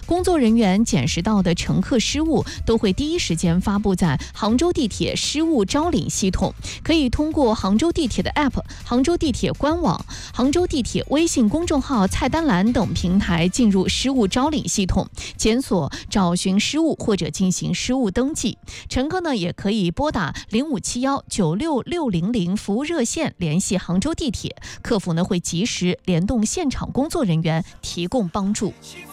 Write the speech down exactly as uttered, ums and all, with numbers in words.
工作人员检视到的乘客失误都会第一时间发布在杭州地铁失误招领系统，可以通过杭州地铁的 A P P、杭州地铁官网、杭州地铁微信公众号菜单栏等平台进入失误招领系统，检索找寻失误或者进行失误登记。乘客呢也可以拨打零五七幺九六六零零服务热线联系杭州地铁，客服呢会及时联动现场工作人员提供帮助。